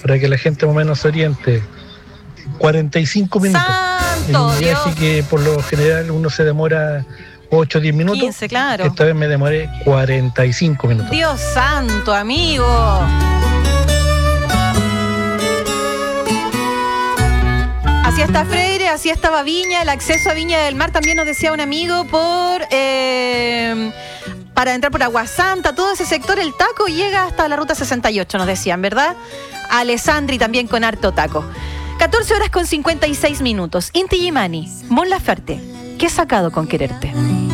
para que la gente más o menos se oriente. 45 minutos. ¡Santo en un Dios! viaje que por lo general uno se demora 8 o 10 minutos. 15, claro. Esta vez me demoré 45 minutos. Dios santo, amigo. Así está Freire, así estaba Viña. El acceso a Viña del Mar también nos decía un amigo para entrar por Agua Santa, todo ese sector, el taco llega hasta la ruta 68, nos decían, ¿verdad? Alessandri también con harto taco. 14 horas con 56 minutos. Inti Gimani, Mon Laferte, ¿qué he sacado con quererte?